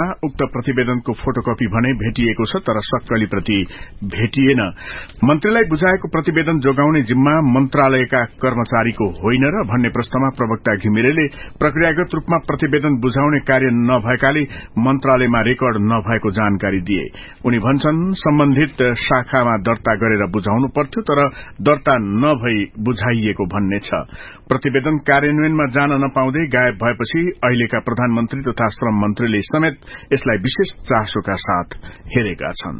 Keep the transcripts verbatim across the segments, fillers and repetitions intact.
उक्त प्रतिवेदनको फोटोकपी भने भेटिएको छ तर सक्कली प्रति भेटिएन। मन्त्रीलाई बुझाएको प्रतिवेदन जोगाउने जिम्मा मन्त्रालयका कर्मचारीको होइन र भन्ने प्रश्नमा प्रवक्ता घिमिरेले प्रक्रियागत रूपमा प्रतिवेदन बुझाउने कार्य नभएकाले मन्त्रालयमा रेकर्ड नभएको जानकारी दिए। उनी भन्छन् सम्बन्धित शाखामा दर्ता गरेर बुझाउनु पर्थ्यो तर दर्ता नभई बुझाइएको भन्ने छ। प्रतिवेदन कार्यान्वयनमा जान नपाउँदै गायब भएपछि अहिलेका प्रधानमन्त्री तथा श्रम मन्त्रीले समेत यसलाई विशेष चासोका साथ हेरेका छन्।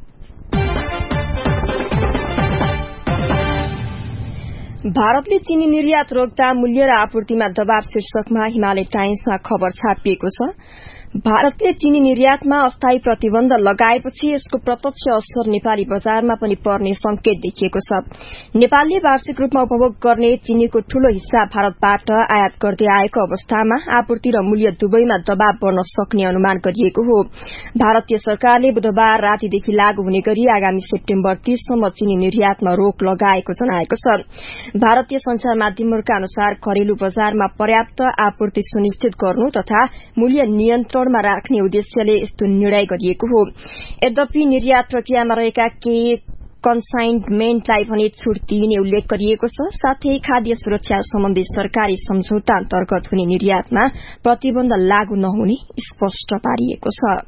भारतले चीनी निर्यात रोक्दा मूल्य र आपूर्तिमा दबाव शीर्षकमा हिमालय टाइम्समा खबर छापिएको छ। भारतले चीनी निर्यातमा अस्थायी प्रतिबन्ध लगाएपछि यसको प्रत्यक्ष असर नेपाली बजारमा पनि पर्ने संकेत देखिएको छ। नेपालले वार्षिक रूपमा उपभोग गर्ने चीनीको ठूलो हिस्सा भारतबाट आयात गर्दै आएको अवस्थामा आपूर्ति र मूल्य दुवैमा दबाव बढ्न सक्ने अनुमान गरिएको हो। भारतीय सरकारले बुधबार रातिदेखि लागू हुने गरी आगामी सेप्टेम्बर तीससम्म चीनी निर्यातमा रोक लगाएको जनाएको छ। भारतीय संचार माध्यमहरूका अनुसार घरेलु बजारमा पर्याप्त आपूर्ति सुनिश्चित गर्नु तथा मूल्य नियन्त्रण मा राख्ने उद्देश्यले यस्तो निर्णय गरिएको हो। यद्यपि निर्यात प्रक्रियामा रहेका केही कन्साइनमेन्टलाई भने छूट दिइने उल्लेख गरिएको छ। साथै खाद्य सुरक्षा सम्बन्धी सरकारी सम्झौता अन्तर्गत हुने निर्यातमा प्रतिबन्ध लागू नहुने स्पष्ट पारिएको छ।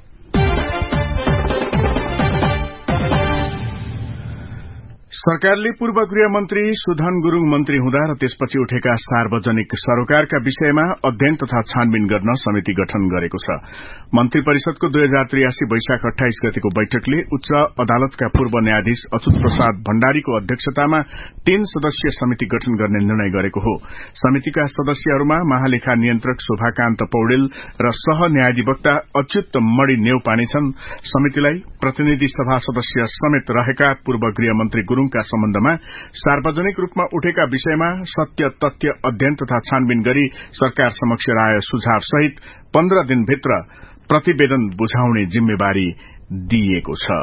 सरकारले पूर्व गृह मन्त्री सुधन गुरूङ मन्त्री हुँदा र त्यसपछि उठेका सार्वजनिक सरोकारका विषयमा अध्ययन तथा छानबिन गर्न समिति गठन गरेको छ। मन्त्री परिषदको दुई हजार त्रियासी वैशाख अठाइस गतिको बैठकले उच्च अदालतका पूर्व न्यायाधीश अच्युत प्रसाद भण्डारीको अध्यक्षतामा तीन सदस्यीय समिति गठन गर्ने निर्णय गरेको हो। समितिका सदस्यहरूमा महालेखा नियन्त्रक शोभाकान्त पौडेल र सह न्यायाधिवक्ता अच्युत मणि नेउपाने छन्। समितिलाई प्रतिनिधि सभा सदस्य समेत रहेका पूर्व गृह मन्त्री गुरूङ का सम्बन्धमा सार्वजनिक रूपमा उठेका विषयमा सत्य तथ्य अध्ययन तथा छानबिन गरी सरकार समक्ष राय सुझाव सहित पन्ध्र दिनभित्र प्रतिवेदन बुझाउने जिम्मेवारी दिइएको छ।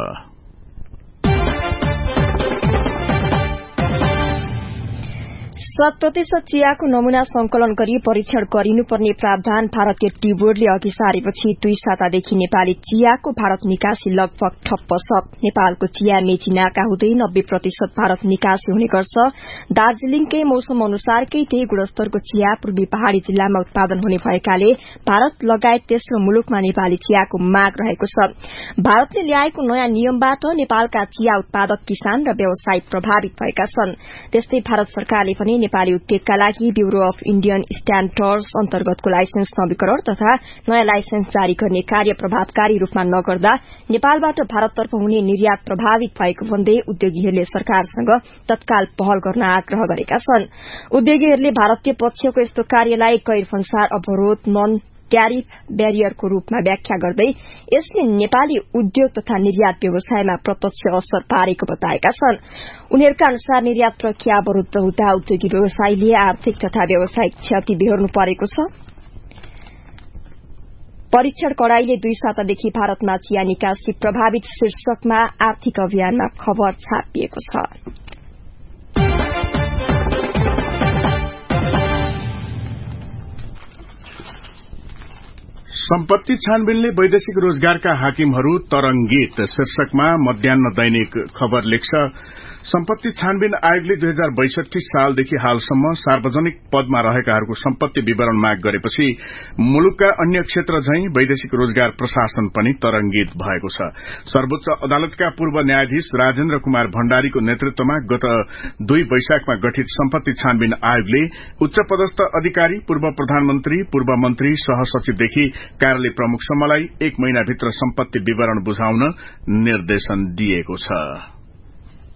शत प्रतिशत चियाको नमूना संकलन गरी परीक्षण गरिनुपर्ने प्रावधान भारतीय टी बोर्डले अघि सारेपछि दुई सातादेखि नेपाली चियाको भारत निकासी लगभग ठप्प छ। नेपालको चिया मेची नाका हुँदै नब्बे प्रतिशत भारत निकासी हुने गर्छ। दार्जीलिङकै मौसम अनुसारकै त्यही गुणस्तरको चिया पूर्वी पहाड़ी जिल्लामा उत्पादन हुने भएकाले भारत लगायत तेस्रो मुलुकमा नेपाली चियाको माग रहेको छ। भारतले ल्याएको नयाँ नियमबाट नेपालका चिया उत्पादक किसान र व्यवसायी प्रभावित भएका छन्। त्यस्तै भारत सरकारले पनि नेपाली उद्योगका लागि ब्यूरो अफ इण्डियन स्ट्याण्डर्ड्स अन्तर्गतको लाइसेन्स नवीकरण तथा नयाँ लाइसेन्स जारी गर्ने कार्य प्रभावकारी रूपमा नगर्दा नेपालबाट भारततर्फ हुने निर्यात प्रभावित भएको भन्दै उद्योगीहरूले सरकारसँग तत्काल पहल गर्न आग्रह गरेका छन्। उद्योगीहरूले भारतीय पक्षको यस्तो कार्यलाई गैर भन्सार अवरोध नन ट्यारिफ ब्यारियरको रूपमा व्याख्या गर्दै यसले नेपाली उद्योग तथा निर्यात व्यवसायमा प्रत्यक्ष असर पारेको बताएका छन्। उनीहरूका अनुसार निर्यात प्रक्रिया अवरूद्ध हुँदा उद्योगी व्यवसायीले आर्थिक तथा व्यावसायिक क्षति बेहोर्नु परेको छ। परीक्षण कड़ाईले दुई सातादेखि भारतमा चिया निकासी प्रभावित शीर्षकमा आर्थिक अभियानमा खबर छापिएको छ। सम्पत्ति छानबिनले वैदेशिक रोजगारका हाकिमहरू तरंगित शीर्षकमा मध्याह्न दैनिक खबर लेख्छ। सम्पत्ति छानबिन आयोगले दुई हजार बैसठी सालदेखि हालसम्म सार्वजनिक पदमा रहेकाहरूको सम्पत्ति विवरण माग गरेपछि मुलुकका अन्य क्षेत्र झैं वैदेशिक रोजगार प्रशासन पनि तरंगित भएको छ। सर्वोच्च अदालतका पूर्व न्यायाधीश राजेन्द्र कुमार भण्डारीको नेतृत्वमा गत दुई वैशाखमा गठित सम्पत्ति छानबिन आयोगले उच्च पदस्थ अधिकारी, पूर्व प्रधानमन्त्री, पूर्व मन्त्री, सहसचिवदेखि कार्यालय प्रमुखसम्मलाई एक महिनाभित्र सम्पत्ति विवरण बुझाउन निर्देशन दिएको छ।